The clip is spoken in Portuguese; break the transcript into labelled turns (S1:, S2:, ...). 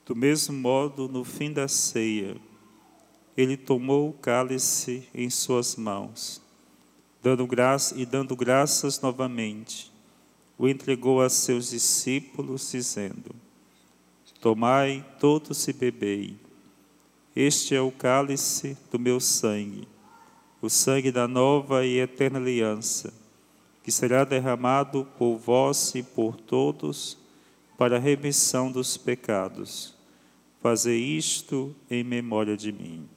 S1: Do mesmo modo, no fim da ceia, ele tomou o cálice em suas mãos, dando graças novamente, o entregou a seus discípulos, dizendo: Tomai todos e bebei. Este é o cálice do meu sangue, o sangue da nova e eterna aliança, que será derramado por vós e por todos para a remissão dos pecados. Fazei isto em memória de mim.